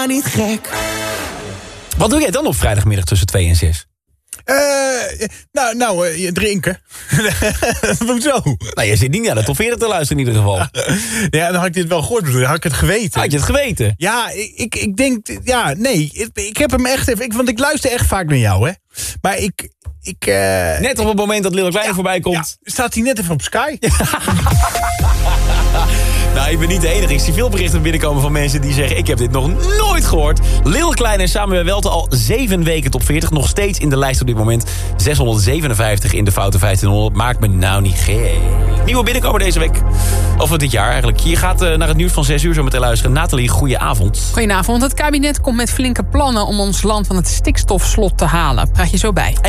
niet gek. Wat doe jij dan op vrijdagmiddag tussen 2 en 6? Drinken. Hoezo? Nou, je zit niet naar de top 40 te luisteren in ieder geval. Ja, dan had ik dit wel gehoord, bedoel je. Had ik het geweten. Had je het geweten? Ja, ik denk... Ja, nee. Ik heb hem echt even... Want ik luister echt vaak naar jou, hè. Maar Net op het moment dat Lil Kleine voorbij komt. Ja, staat hij net even op Sky. Nou, ik ben niet de enige. Ik zie veel berichten binnenkomen van mensen die zeggen... ik heb dit nog nooit gehoord. Lil Kleine en Samuel Welte al 7 weken top 40. Nog steeds in de lijst op dit moment. 657 in de foute 1500. Maakt me nou niet gek. Nieuwe binnenkomen deze week. Of dit jaar eigenlijk. Je gaat naar het nieuws van 6 uur zo meteen luisteren. Nathalie, goedenavond. Goedenavond. Het kabinet komt met flinke plannen om ons land van het stikstofslot te halen. Praat je zo bij.